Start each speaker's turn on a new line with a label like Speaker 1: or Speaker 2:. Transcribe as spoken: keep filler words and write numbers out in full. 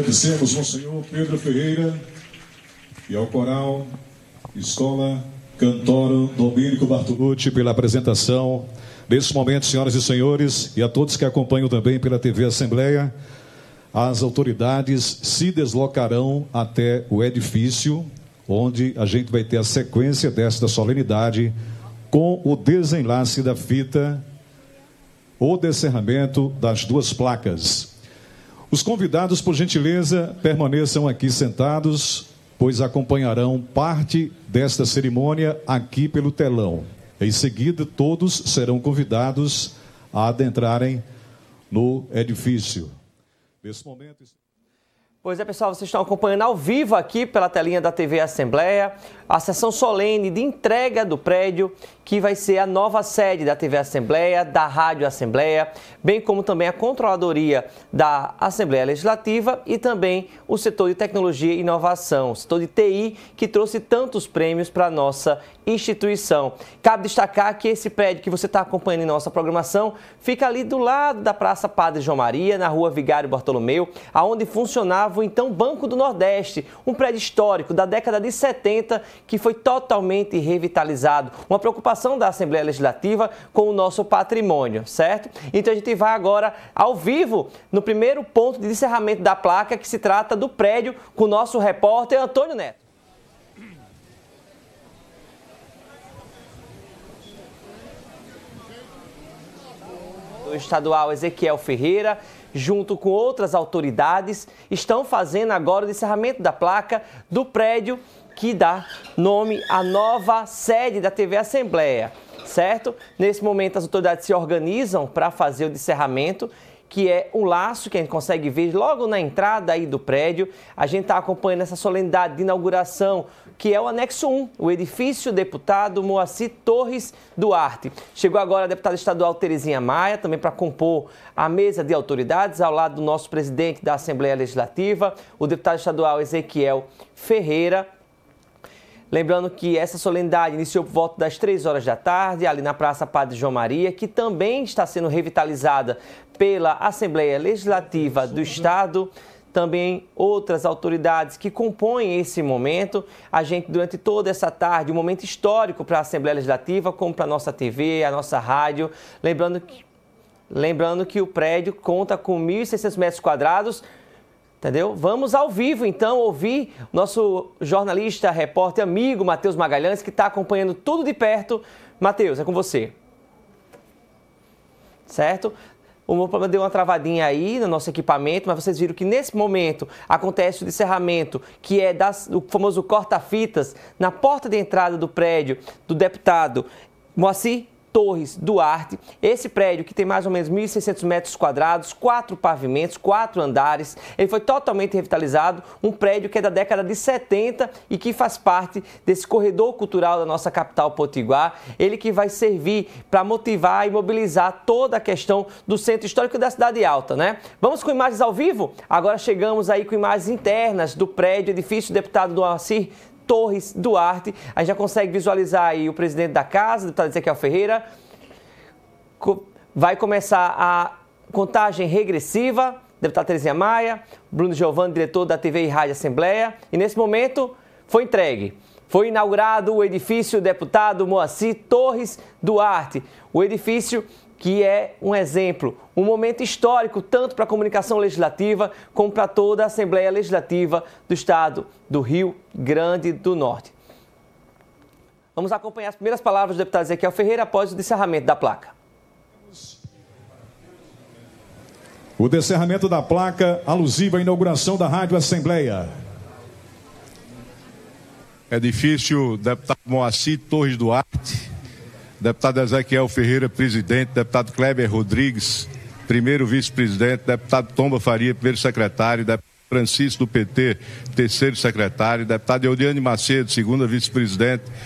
Speaker 1: Agradecemos ao senhor Pedro Ferreira e ao coral Escola Cantoro Domênico Bartolucci pela apresentação. Nesse momento, senhoras e senhores, e a todos que acompanham também pela T V Assembleia, as autoridades se deslocarão até o edifício, onde a gente vai ter a sequência desta solenidade com o desenlace da fita, o descerramento das duas placas. Os convidados, por gentileza, permaneçam aqui sentados, pois acompanharão parte desta cerimônia aqui pelo telão. Em seguida, todos serão convidados a adentrarem no edifício. Nesse momento...
Speaker 2: Pois é, pessoal, vocês estão acompanhando ao vivo aqui pela telinha da T V Assembleia a sessão solene de entrega do prédio, que vai ser a nova sede da T V Assembleia, da Rádio Assembleia, bem como também a controladoria da Assembleia Legislativa e também o setor de tecnologia e inovação, o setor de T I, que trouxe tantos prêmios para a nossa instituição. Cabe destacar que esse prédio que você está acompanhando em nossa programação fica ali do lado da Praça Padre João Maria, na Rua Vigário Bartolomeu, aonde funcionava o então Banco do Nordeste, um prédio histórico da década de setenta que foi totalmente revitalizado. Uma preocupação da Assembleia Legislativa com o nosso patrimônio, certo? Então a gente vai agora ao vivo no primeiro ponto de encerramento da placa, que se trata do prédio, com o nosso repórter Antônio Neto. O estadual Ezequiel Ferreira, junto com outras autoridades, estão fazendo agora o encerramento da placa do prédio que dá nome à nova sede da T V Assembleia, certo? Nesse momento as autoridades se organizam para fazer o encerramento, que é um laço que a gente consegue ver logo na entrada aí do prédio. A gente está acompanhando essa solenidade de inauguração, que é o anexo um, o edifício deputado Moacir Torres Duarte. Chegou agora a deputada estadual Terezinha Maia, também para compor a mesa de autoridades, ao lado do nosso presidente da Assembleia Legislativa, o deputado estadual Ezequiel Ferreira. Lembrando que essa solenidade iniciou por volta das três horas da tarde, ali na Praça Padre João Maria, que também está sendo revitalizada pela Assembleia Legislativa do Estado. Também outras autoridades que compõem esse momento. A gente, durante toda essa tarde, um momento histórico para a Assembleia Legislativa, como para a nossa T V, a nossa rádio. Lembrando que, lembrando que o prédio conta com mil e seiscentos metros quadrados, entendeu? Vamos ao vivo, então, ouvir nosso jornalista, repórter, amigo, Matheus Magalhães, que está acompanhando tudo de perto. Matheus, é com você. Certo? O meu problema deu uma travadinha aí no nosso equipamento, mas vocês viram que nesse momento acontece o encerramento, que é das, o famoso corta-fitas, na porta de entrada do prédio do deputado Moacir Torres Duarte. Esse prédio, que tem mais ou menos mil e seiscentos metros quadrados, quatro pavimentos, quatro andares, ele foi totalmente revitalizado, um prédio que é da década de setenta e que faz parte desse corredor cultural da nossa capital potiguar, ele que vai servir para motivar e mobilizar toda a questão do centro histórico da Cidade Alta, né? Vamos com imagens ao vivo? Agora chegamos aí com imagens internas do prédio, edifício do deputado Moacir Torres Duarte. A gente já consegue visualizar aí o presidente da casa, o deputado Ezequiel Ferreira. Vai começar a contagem regressiva, deputado Terezinha Maia, Bruno Giovanni, diretor da T V e Rádio Assembleia. E nesse momento foi entregue. Foi inaugurado o edifício deputado Moacir Torres Duarte. O edifício que é um exemplo, um momento histórico, tanto para a comunicação legislativa, como para toda a Assembleia Legislativa do Estado do Rio Grande do Norte. Vamos acompanhar as primeiras palavras do deputado Ezequiel Ferreira após o encerramento da placa.
Speaker 1: O descerramento da placa alusiva à inauguração da Rádio Assembleia.
Speaker 3: Edifício deputado Moacir Torres Duarte, deputado Ezequiel Ferreira, presidente, deputado Kleber Rodrigues, primeiro vice-presidente, deputado Tomba Faria, primeiro secretário, deputado Francisco do P T, terceiro secretário, deputado Eudiane Macedo, segunda vice-presidente,